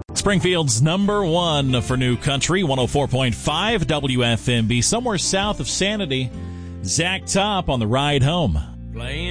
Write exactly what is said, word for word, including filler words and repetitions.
Springfield's number one for new country, one oh four point five W F M B, somewhere south of Sanity. Zach Top on the ride home. Playing